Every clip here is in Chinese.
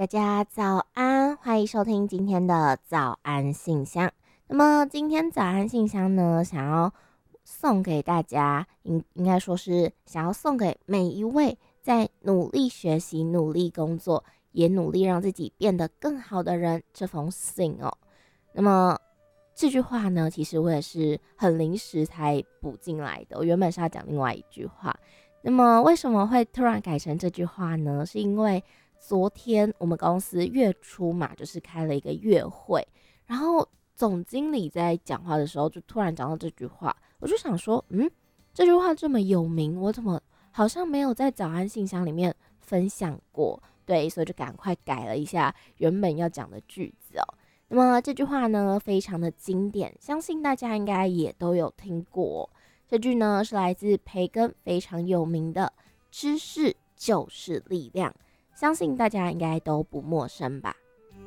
大家早安，欢迎收听今天的早安信箱。那么今天早安信箱呢，想要送给大家，应该说是想要送给每一位在努力学习、努力工作，也努力让自己变得更好的人这封信哦。那么这句话呢，其实我也是很临时才补进来的，我原本是要讲另外一句话。那么为什么会突然改成这句话呢？是因为昨天我们公司月初嘛，就是开了一个月会，然后总经理在讲话的时候就突然讲到这句话，我就想说，这句话这么有名，我怎么好像没有在早安信箱里面分享过？对，所以就赶快改了一下原本要讲的句子哦。那么这句话呢，非常的经典，相信大家应该也都有听过哦。这句呢是来自培根非常有名的“知识就是力量”。相信大家应该都不陌生吧。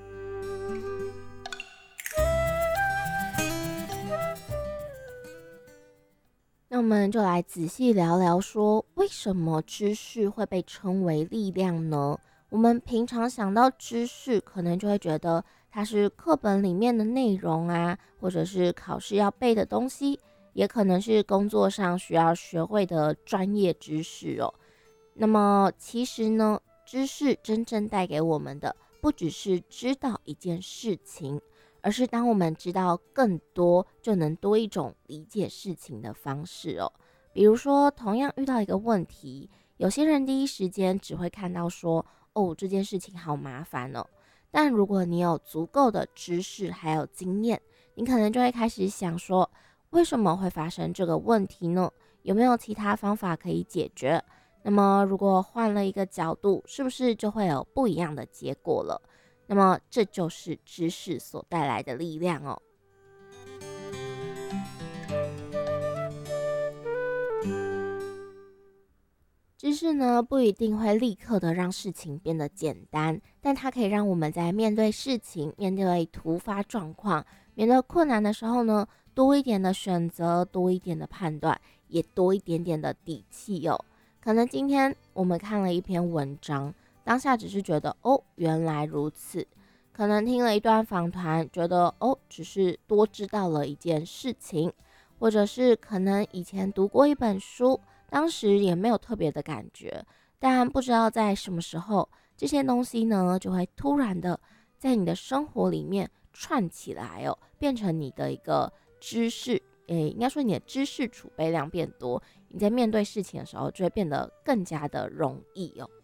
那我们就来仔细聊聊说，为什么知识会被称为力量呢？我们平常想到知识，可能就会觉得它是课本里面的内容啊，或者是考试要背的东西，也可能是工作上需要学会的专业知识哦。那么其实呢，知识真正带给我们的，不只是知道一件事情，而是当我们知道更多，就能多一种理解事情的方式哦。比如说，同样遇到一个问题，有些人第一时间只会看到说，哦，这件事情好麻烦哦。但如果你有足够的知识还有经验，你可能就会开始想说，为什么会发生这个问题呢？有没有其他方法可以解决？那么，如果换了一个角度，是不是就会有不一样的结果了？那么，这就是知识所带来的力量哦。知识呢，不一定会立刻的让事情变得简单，但它可以让我们在面对事情、面对突发状况、面对困难的时候呢，多一点的选择，多一点的判断，也多一点点的底气哦。可能今天我们看了一篇文章，当下只是觉得哦，原来如此。可能听了一段访谈，觉得哦，只是多知道了一件事情，或者是可能以前读过一本书，当时也没有特别的感觉，但不知道在什么时候，这些东西呢，就会突然的在你的生活里面串起来哦，变成你的一个知识，应该说你的知识储备量变多，你在面对事情的时候就会变得更加的容易哦。